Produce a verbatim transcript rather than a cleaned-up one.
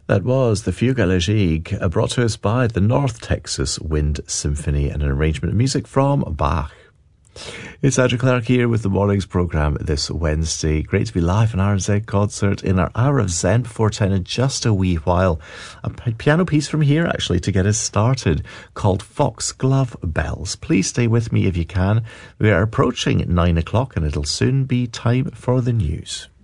That was the Fuga Legique, brought to us by the North Texas Wind Symphony, and an arrangement of music from Bach. It's Andrew Clark here with the morning's programme this Wednesday. Great to be live in R and Z Concert in our Hour of Zen before ten in just a wee while. A piano piece from here, actually, to get us started, called Foxglove Bells. Please stay with me if you can. We are approaching nine o'clock and it'll soon be time for the news.